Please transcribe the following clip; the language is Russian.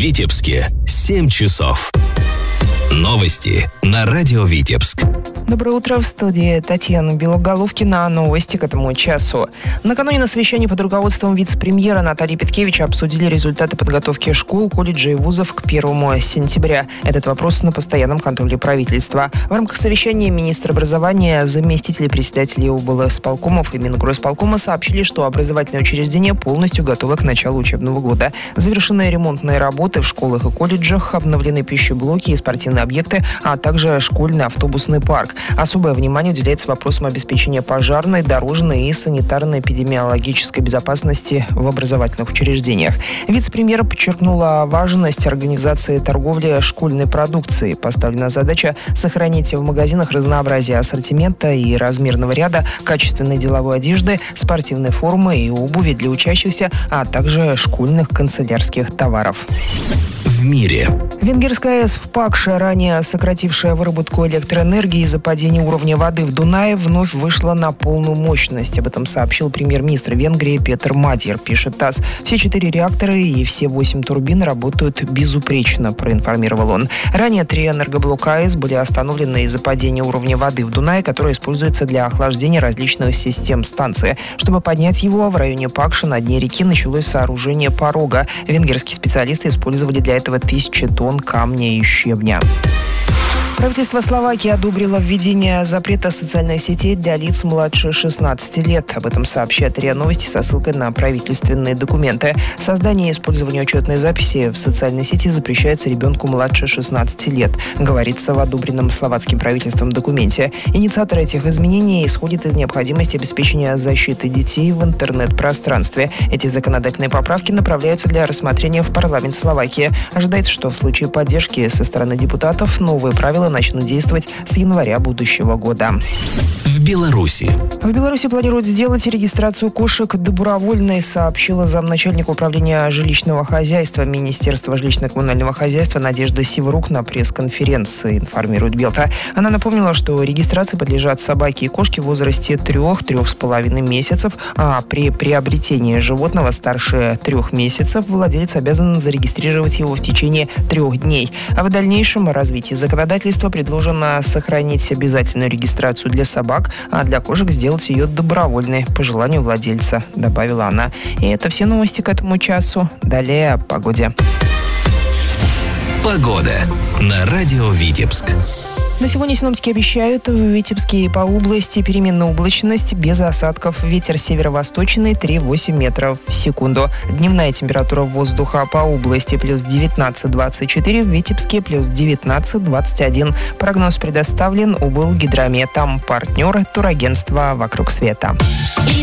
Витебске 7 часов. Новости на радио Витебск. Доброе утро, в студии Татьяна Белоголовкина. Новости к этому часу. Накануне на совещании под руководством вице-премьера Натальи Петкевич обсудили результаты подготовки школ, колледжей и вузов к 1 сентября. Этот вопрос на постоянном контроле правительства. В рамках совещания министр образования, заместители председателей облсполкомов и Мингройсполкома сообщили, что образовательные учреждения полностью готовы к началу учебного года. Завершены ремонтные работы в школах и колледжах, обновлены пищеблоки и спортивные объекты, а также школьный автобусный парк. Особое внимание уделяется вопросам обеспечения пожарной, дорожной и санитарно-эпидемиологической безопасности в образовательных учреждениях. Вице-премьер подчеркнула важность организации торговли школьной продукцией. Поставлена задача сохранить в магазинах разнообразие ассортимента и размерного ряда качественной деловой одежды, спортивной формы и обуви для учащихся, а также школьных канцелярских товаров. В мире. Венгерская АЭС в Пакше, ранее сократившая выработку электроэнергии из-за падения уровня воды в Дунае, вновь вышла на полную мощность. Об этом сообщил премьер-министр Венгрии Петер Мадьер, пишет ТАСС. Все 4 реактора и все 8 турбин работают безупречно, проинформировал он. Ранее 3 энергоблока АЭС были остановлены из-за падения уровня воды в Дунае, которое используется для охлаждения различных систем станции. Чтобы поднять его, в районе Пакши на дне реки началось сооружение порога. Венгерские специалисты использовали для этого 1000 тонн камня и щебня. Правительство Словакии одобрило введение запрета социальных сетей для лиц младше 16 лет. Об этом сообщает РИА Новости со ссылкой на правительственные документы. Создание и использование учетной записи в социальной сети запрещается ребенку младше 16 лет, говорится в одобренном словацким правительством документе. Инициатор этих изменений исходит из необходимости обеспечения защиты детей в интернет-пространстве. Эти законодательные поправки направляются для рассмотрения в парламент Словакии. Ожидается, что в случае поддержки со стороны депутатов новые правила начнут действовать с января будущего года. В Беларуси. В Беларуси планируют сделать регистрацию кошек добровольной, сообщила замначальника управления жилищного хозяйства Министерства жилищно-коммунального хозяйства Надежда Сиврук на пресс-конференции, информирует Белта. Она напомнила, что регистрации подлежат собаки и кошки в возрасте 3-3,5 месяцев, а при приобретении животного старше 3 месяцев владелец обязан зарегистрировать его в течение 3 дней. А в дальнейшем развитии законодательства предложено сохранить обязательную регистрацию для собак, а для кошек сделать ее добровольной по желанию владельца, добавила она. И это все новости к этому часу. Далее о погоде. Погода на радио Витебск. На сегодня синоптики обещают в Витебске и по области переменная облачность без осадков. Ветер северо-восточный 3,8 метров в секунду. Дневная температура воздуха по области плюс 19-24, в Витебске плюс 19-21. Прогноз предоставлен УБЛ Гидрометом. Партнер турагентства «Вокруг света».